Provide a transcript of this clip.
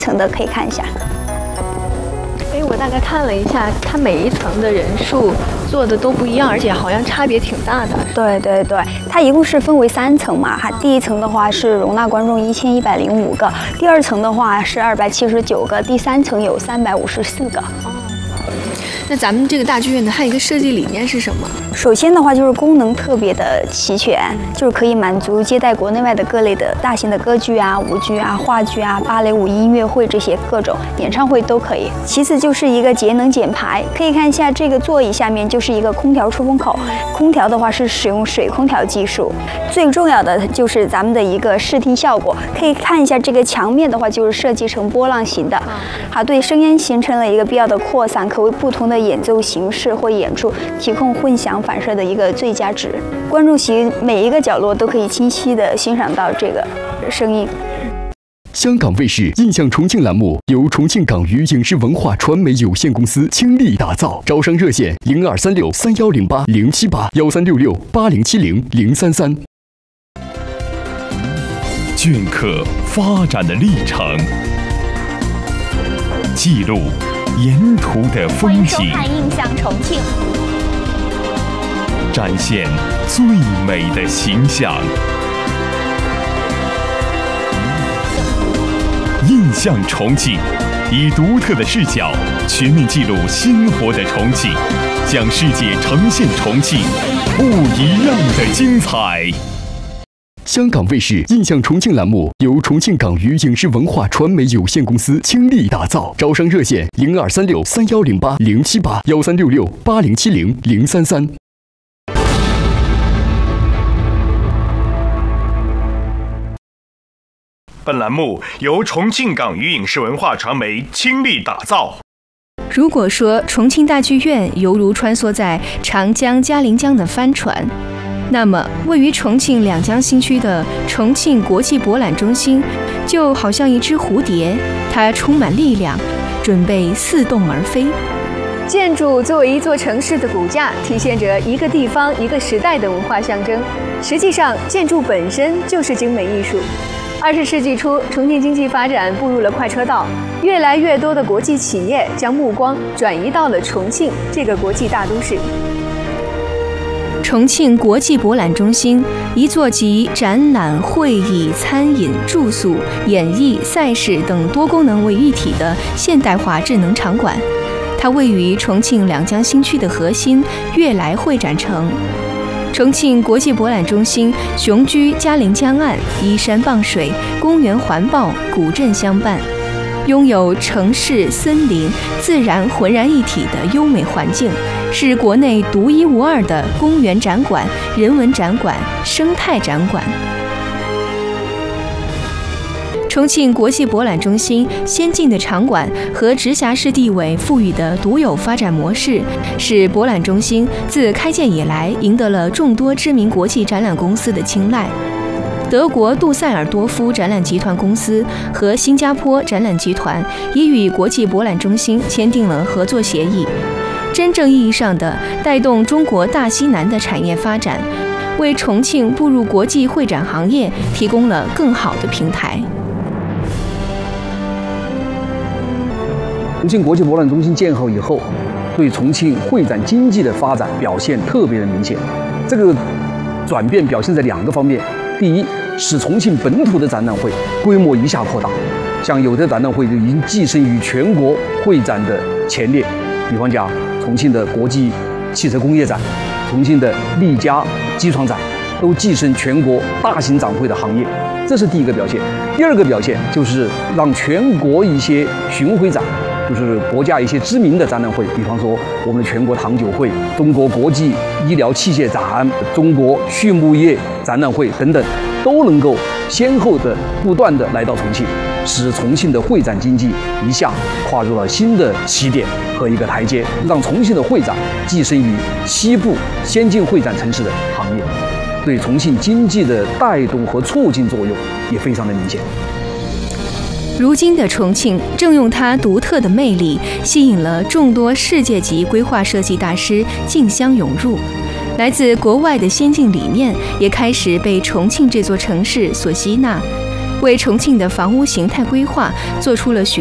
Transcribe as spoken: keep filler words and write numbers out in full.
层的可以看一下。 哎，我大概看了一下，它每一层的人数做的都不一样，而且好像差别挺大的。 对对对，它一共是分为三层嘛，哈，第一层的话是容纳观众一千一百零五个，第二层的话是二百七十九个，第三层有三百五十四个。 哦，那咱们这个大剧院呢，它一个设计理念是什么？ 首先的话就是功能特别的齐全，就是可以满足接待国内外的各类的大型的歌剧啊、舞剧啊、话剧啊、芭蕾舞、音乐会这些各种演唱会都可以。其次就是一个节能减排，可以看一下这个座椅下面就是一个空调出风口，空调的话是使用水空调技术。最重要的就是咱们的一个视听效果，可以看一下这个墙面的话就是设计成波浪形的，好，对声音形成了一个必要的扩散，可为不同的演奏形式或演出提供混响反射的一个最佳值。观众席每一个角落都可以清晰地欣赏到这个声音。 香港卫视印象重庆栏目由重庆港娱影视文化传媒有限公司倾力打造，招商热线零二三六三幺零八零七八幺三六六八零七零零三三。 镌刻发展的历程，记录沿途的风景， 欢迎收看《印象重庆》， 展现最美的形象。印象重庆，以独特的视角全面记录鲜活的重庆，向世界呈现重庆不一样的精彩。 香港卫视印象重庆栏目由重庆港娱影视文化传媒有限公司倾力打造，招商热线零二三六三幺零八零七八幺三六六八零七零零三三。 本栏目由重庆港娱影视文化传媒倾力打造。 如果说重庆大剧院犹如穿梭在长江、嘉陵江的帆船，那么位于重庆两江新区的重庆国际博览中心，就好像一只蝴蝶，它充满力量，准备似动而飞。 建筑作为一座城市的骨架，体现着一个地方、一个时代的文化象征。实际上，建筑本身就是精美艺术。二十世纪初，重庆经济发展步入了快车道，越来越多的国际企业将目光转移到了重庆这个国际大都市。 重庆国际博览中心，一座集展览、会议、餐饮、住宿、演艺、赛事等多功能为一体的现代化智能场馆。它位于重庆两江新区的核心悦来会展城。重庆国际博览中心雄居嘉陵江岸，依山傍水，公园环抱，古镇相伴，拥有城市、森林、自然浑然一体的优美环境，是国内独一无二的公园展馆、人文展馆、生态展馆。重庆国际博览中心先进的场馆和直辖市地委赋予的独有发展模式，使博览中心自开建以来赢得了众多知名国际展览公司的青睐。德国杜塞尔多夫展览集团公司和新加坡展览集团已与国际博览中心签订了合作协议，真正意义上的带动中国大西南的产业发展，为重庆步入国际会展行业提供了更好的平台。 重庆国际博览中心建好以后，对重庆会展经济的发展表现特别的明显。这个转变表现在两个方面：第一，使重庆本土的展览会规模一下扩大，像有的展览会就已经跻身于全国会展的前列，比方讲重庆的国际汽车工业展、重庆的力嘉机床展，都跻身全国大型展会的行业。这是第一个表现。第二个表现就是让全国一些巡回展，就是国家一些知名的展览会，比方说我们的全国糖酒会、中国国际医疗器械展、中国畜牧业展览会等等，都能够先后的不断的来到重庆，使重庆的会展经济一下跨入了新的起点和一个台阶，让重庆的会展跻身于西部先进会展城市的行业，对重庆经济的带动和促进作用也非常的明显。 如今的重庆正用它独特的魅力，吸引了众多世界级规划设计大师竞相涌入，来自国外的先进理念也开始被重庆这座城市所吸纳。 为重庆的房屋形态规划做出了许